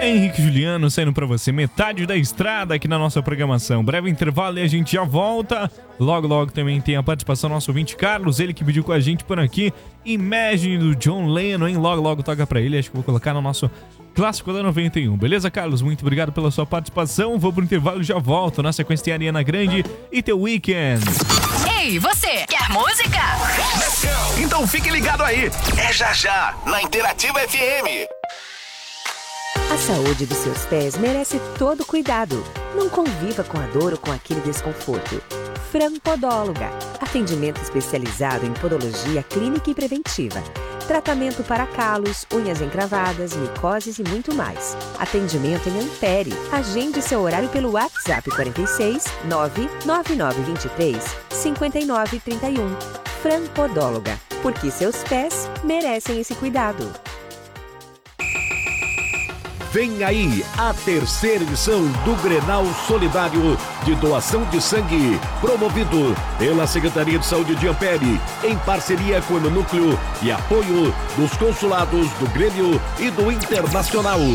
Henrique Juliano saindo pra você, metade da estrada aqui na nossa programação. Breve intervalo e a gente já volta. Logo, logo também tem a participação do nosso ouvinte Carlos, ele que pediu com a gente por aqui. Imagine do John Lennon, hein? Logo, logo toca pra ele, acho que vou colocar no nosso clássico da 91. Beleza, Carlos? Muito obrigado pela sua participação. Vou pro intervalo e já volto. Na sequência tem a Ariana Grande e The Weeknd. Ei, você, quer música? Então fique ligado aí. É já já, na Interativa FM. A saúde dos seus pés merece todo cuidado. Não conviva com a dor ou com aquele desconforto. Podóloga. Atendimento especializado em podologia clínica e preventiva. Tratamento para calos, unhas encravadas, micoses e muito mais. Atendimento em Ampere. Agende seu horário pelo WhatsApp 46 99923 5931. Podóloga. Porque seus pés merecem esse cuidado. Vem aí a terceira edição do Grenal Solidário de Doação de Sangue, promovido pela Secretaria de Saúde de Ampere, em parceria com o Núcleo e apoio dos consulados do Grêmio e do Internacional.